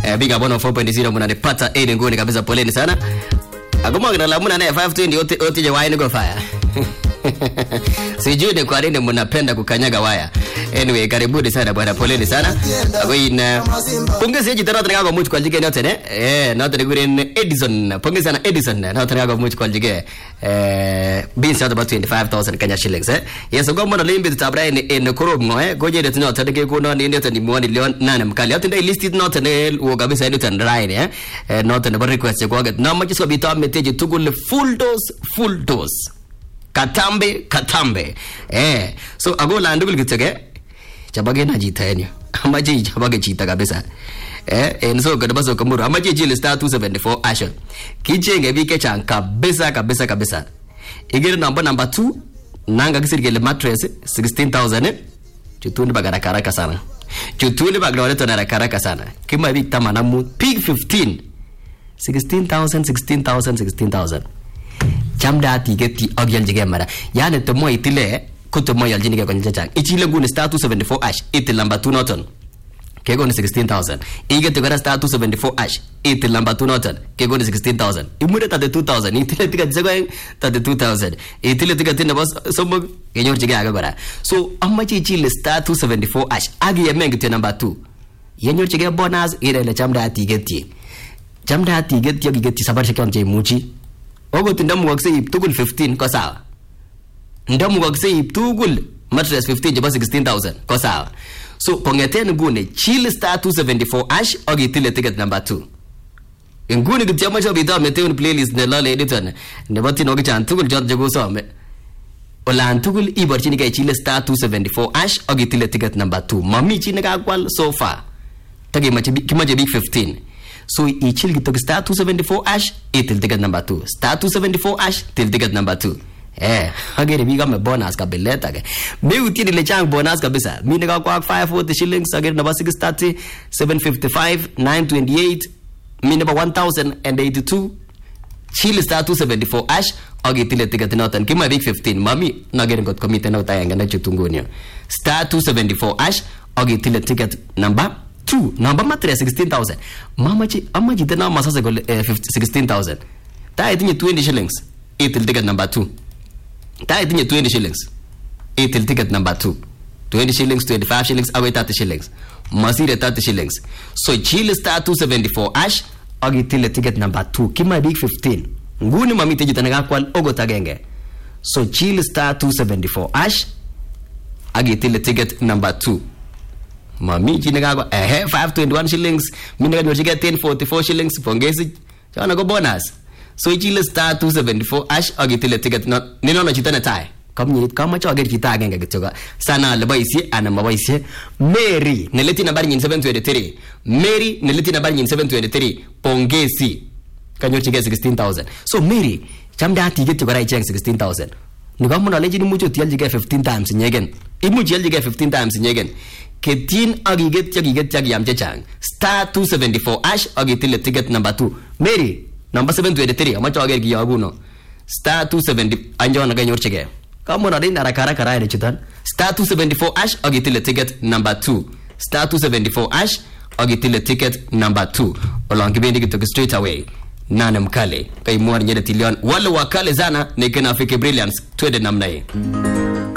Big up 104.0 mnanipata ngoni kabisa, poleni sana. Agoma kuna la muna na 520 ote waya ni go fire. Sijui ni kwa nini mnapenda kukanyaga waya. Anyway, karibuni sana bwana, poleni sana. Agoina pongezi yeji tena tunataka kumwita kwa jige yote ne. Na tunagure Edison. Pongezi sana Edison. Na tunataka kumwita kwa jige beans out about 25,000 Kenya shillings Yes, agoma na limbi tutabra in korob ngoe. Goje de tunyo tadike kuno ni ndio ni mwani leon nane mkali. Hata ndio list not ne wo kabisa ndio tandrai not ne request kwa get. Na majiso bita meteje tugule full dose. Katambe. So agola ndugul kitege. Chabage na jita yenyo. Amaji chabage jita kabisa. Enso kadabaso kamuru. Amaji jile star 274 action. Kichenge vike chan kabisa. Igiri number 2. Nanga kisirikele mattress 16,000 Chutuni bagara karaka sana. Chutuni bagara tona karaka sana. Kima vika manamu pig 15. 16,000 Chamda tigeti ogyal jige mara. Yani tomo itile kutomo yal jinige kwenye chachang. Ichile ngune star 274 ash itil number 2 noton. Kego ni 16,000. Igete gara star 274 ash itil number 2 noton. Kego ni 16,000. Imure 32,000. Itile tiga jago 32,000. Itile tiga tina bos somo kenyor jige aga gara. So amachi ichile star 274 ash agi yemenge te number 2. Yenyor jige bonus ile chamda tigeti. Chamda tigeti yogigeti sabar shakam je muchi. Ogo tindamu wakse tugul 15 kwa sawa. Ndamu wakse tugul mattress 15 jaba 16,000 kwa sawa. So kongeten ngune chill star 274 ash ogi tile ticket number 2. Ngune gitiyama cha bidha meteo playlist ne lale editor ne bati no gichan tugul jot jago so me. Olan tugul ibarchini kay chill star 274 ash ogi tile ticket number 2. Mami chini ka kwal so far. Tagi kimaje big 15. So ichil gitu star 274 ash itil ticket number 2. Star 274 ash til ticket number 2. Agere biga me bonus ka beleta ke. Me utini le chang bonus kabisa. Mi nega kwa 540 shillings agere number 630 755 928 mi number 1082 chill star 274 ash agi tile ticket notan kima big 15 mami nagere got komite na utayanga na chutungunyo. Star 274 ash agi tile ticket number 2. Number mattress 16,000. Amaji tena masasa go 16,000. Ta itinye 20 shillings. Itil ticket number 2. Ta itinye 20 shillings. Itil ticket number 2. 20 shillings, 25 shillings, away 30 shillings. Masire 30 shillings. So chill star 274 ash agi itil ticket number 2. Kima big 15. Nguni mamite jitanaga kwal ogo tagenge. So chill star 274 ash agi itil ticket number 2. Mami chini kako 521 shillings. Mina kanyo chika 1044 shillings. Pongezi chana ko bonus. So ichile star 274 ash agitile ticket ninono chitane tae. Kama cho agir chita agenge kitoka. Sana labaisi ana mabaisi. Mary neleti nambari nyin 723. Mary neleti nambari nyin 723. Pongezi kanyo chika 16,000. So Mary chamda ticket chika rai cheng 16,000. Nukamu na leji ni mucho tiyal chika 15 times nyegen. Imu tiyal chika 15 times nyegen. Ketin agiget yam chang star 274 ash agitile ticket number 2. Mary number 723 amacho ager gi yaguno star 270 anjo na ganyor chege kamo na dinara kara ide chitan star 274 ash agitile ticket number 2. Star 274 ash agitile ticket number 2. Olongi bendi kitok straight away nane mkale kai mwari nyede tilion wale wakale zana ne kena fike brilliance twede namna hii.